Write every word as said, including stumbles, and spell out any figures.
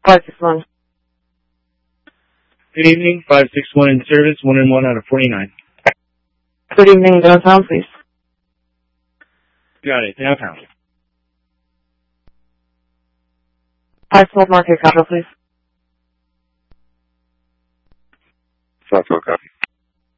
five six one. Good evening, five six one in service, one and one out of forty-nine. Good evening, downtown, please. Got it, downtown. five twelve Market Capital, please. five twelve copy.